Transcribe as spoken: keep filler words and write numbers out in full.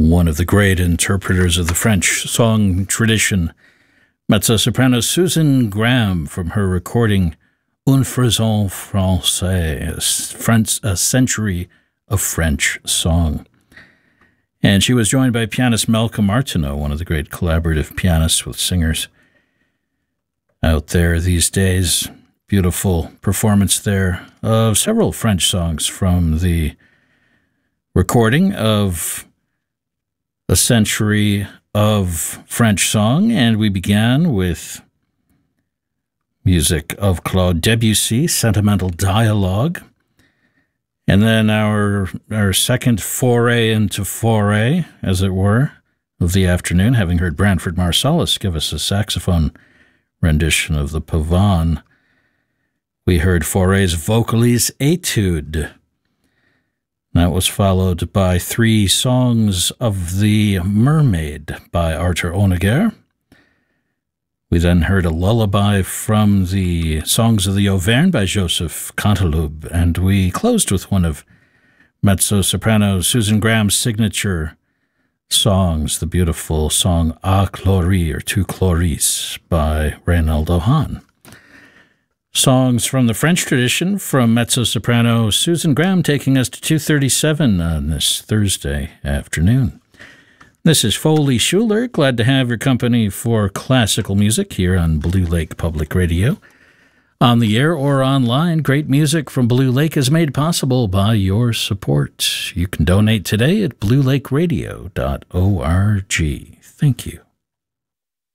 one of the great interpreters of the French song tradition, mezzo-soprano Susan Graham, from her recording Un Frisson Français, French, a century of French song. And she was joined by pianist Malcolm Martineau, one of the great collaborative pianists with singers out there these days. Beautiful performance there of several French songs from the recording of a century of French song. And we began with music of Claude Debussy, Sentimental Dialogue. And then our our second foray into foray, as it were, of the afternoon, having heard Branford Marsalis give us a saxophone rendition of the Pavane, we heard Fauré's Vocalise Etude. That was followed by three songs of The Mermaid by Arthur Honegger. We then heard a lullaby from the Songs of the Auvergne by Joseph Canteloube, and we closed with one of mezzo-soprano Susan Graham's signature songs, the beautiful song A Chloris, or To Chloris, by Reynaldo Hahn. Songs from the French tradition from mezzo-soprano Susan Graham, taking us to two thirty-seven on this Thursday afternoon. This is Foley Schuler. Glad to have your company for classical music here on Blue Lake Public Radio. On the air or online, great music from Blue Lake is made possible by your support. You can donate today at blue lake radio dot org. Thank you.